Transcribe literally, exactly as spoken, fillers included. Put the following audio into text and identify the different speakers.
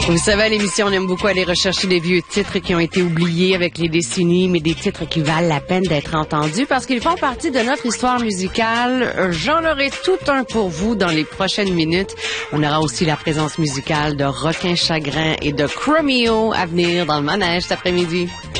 Speaker 1: Vous savez, à l'émission, on aime beaucoup aller rechercher des vieux titres qui ont été oubliés avec les décennies, mais des titres qui valent la peine d'être entendus parce qu'ils font partie de notre histoire musicale. J'en aurai tout un pour vous dans les prochaines minutes. On aura aussi la présence musicale de Requin Chagrin et de Chromeo à venir dans le manège cet après-midi.